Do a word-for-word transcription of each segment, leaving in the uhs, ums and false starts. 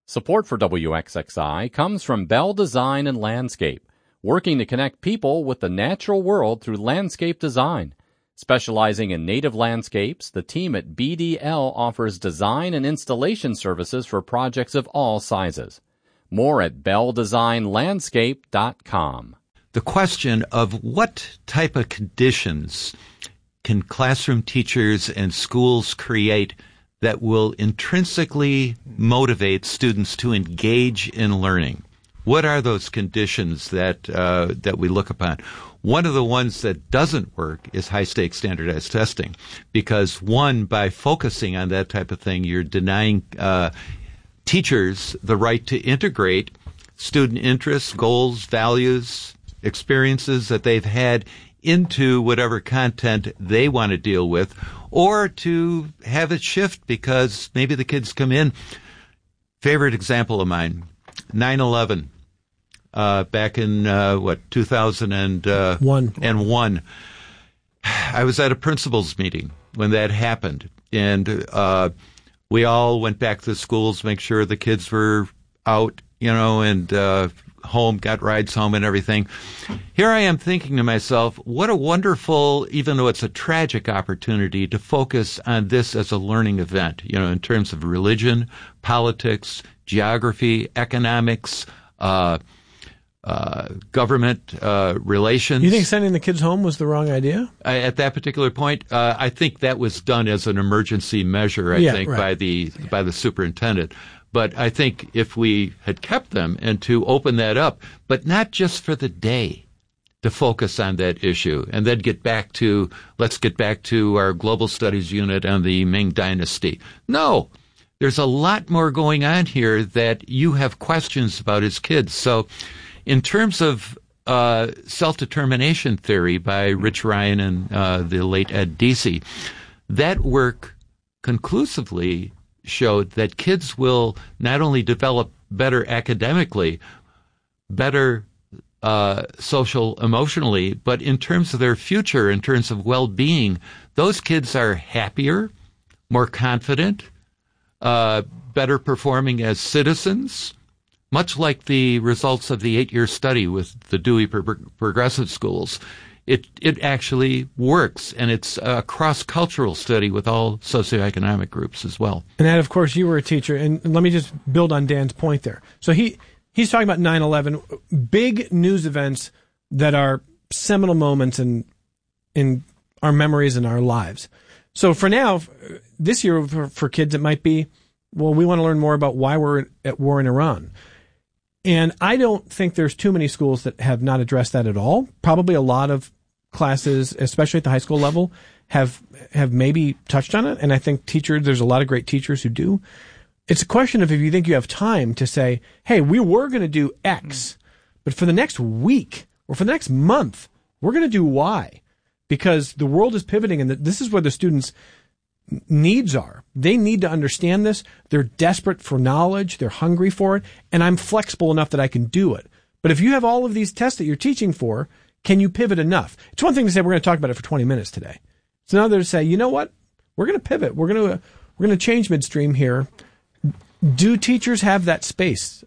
Support for W X X I comes from Bell Design and Landscape, working to connect people with the natural world through landscape design. Specializing in native landscapes, the team at B D L offers design and installation services for projects of all sizes. More at bell design landscape dot com. The question of what type of conditions can classroom teachers and schools create that will intrinsically motivate students to engage in learning? What are those conditions that uh, that we look upon? One of the ones that doesn't work is high-stakes standardized testing, because one, by focusing on that type of thing, you're denying uh, teachers the right to integrate student interests, goals, values, experiences that they've had into whatever content they want to deal with, or to have it shift because maybe the kids come in. Favorite example of mine, nine eleven. Uh, back in, uh, what, two thousand one. And one. I was at a principals meeting when that happened. And uh, we all went back to the schools, make sure the kids were out, you know, and uh, home, got rides home and everything. Here I am thinking to myself, what a wonderful, even though it's a tragic opportunity, to focus on this as a learning event, you know, in terms of religion, politics, geography, economics, uh Uh, government uh, relations. You think sending the kids home was the wrong idea? I, at that particular point, uh, I think that was done as an emergency measure, I yeah, think, right. by the by the superintendent. But I think if we had kept them and to open that up, but not just for the day, to focus on that issue, and then get back to, let's get back to our global studies unit on the Ming Dynasty. No, there's a lot more going on here that you have questions about as kids. So in terms of uh, self-determination theory by Rich Ryan and uh, the late Ed Deasy, that work conclusively showed that kids will not only develop better academically, better uh, social emotionally, but in terms of their future, in terms of well-being, those kids are happier, more confident, uh, better performing as citizens, much like the results of the eight-year study with the Dewey Pro- Progressive Schools. It it actually works, and it's a cross-cultural study with all socioeconomic groups as well. And Ed, of course, you were a teacher, and let me just build on Dan's point there. So he he's talking about nine eleven, big news events that are seminal moments in in our memories and our lives. So for now, this year for, for kids, it might be, well, we want to learn more about why we're at war in Iran. And I don't think there's too many schools that have not addressed that at all. Probably a lot of classes, especially at the high school level, have have maybe touched on it. And I think teachers, there's a lot of great teachers who do. It's a question of if you think you have time to say, hey, we were going to do X, but for the next week or for the next month, we're going to do Y, because the world is pivoting, and this is where the students' needs are. They need to understand this. They're desperate for knowledge. They're hungry for it. And I'm flexible enough that I can do it. But if you have all of these tests that you're teaching for, can you pivot enough? It's one thing to say we're going to talk about it for twenty minutes today. It's another to say, you know what? We're going to pivot. We're going to we're going to change midstream here. Do teachers have that space?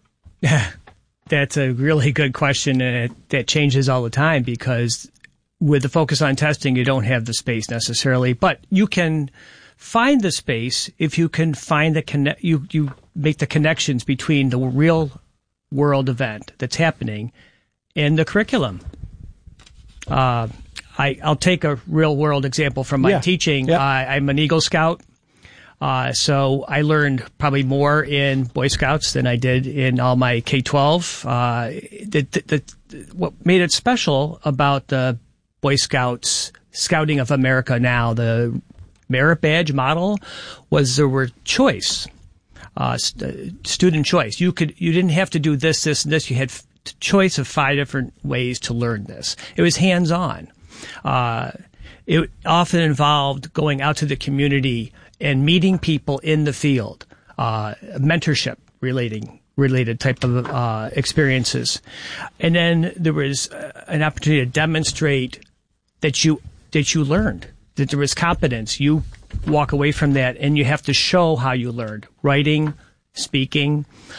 That's a really good question, and it, that changes all the time, because with the focus on testing, you don't have the space necessarily, but you can find the space if you can find the connect. You you make the connections between the real world event that's happening and the curriculum. Uh, I I'll take a real world example from my yeah. teaching. Yep. Uh, I'm an Eagle Scout, uh, so I learned probably more in Boy Scouts than I did in all my K twelve. Uh, the, the, the, what made it special about the Boy Scouts Scouting of America now, the merit badge model, was there were choice, uh, st- student choice. You could, you didn't have to do this, this, and this. You had f- choice of five different ways to learn this. It was hands-on. Uh, it often involved going out to the community and meeting people in the field, uh, mentorship relating related type of uh, experiences, and then there was uh, an opportunity to demonstrate that you that you learned, that there was competence. You walk away from that and you have to show how you learned. Writing, speaking.